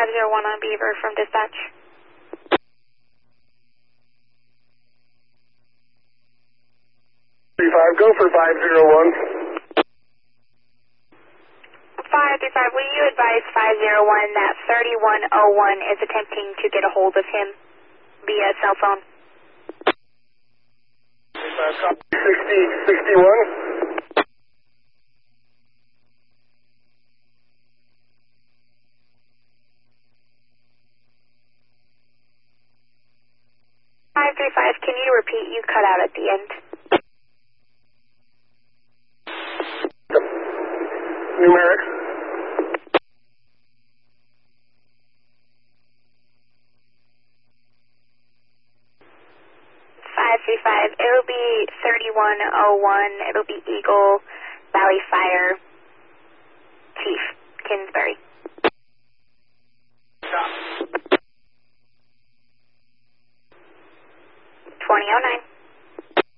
501 on Beaver from dispatch. 35, go for 501. 535, will you advise 501 that 3101 is attempting to get a hold of him via cell phone? 6061. 535, can you repeat? You cut out at the end. Numeric. It'll be 3101. It'll be Eagle Valley Fire Chief Kingsbury. 2009.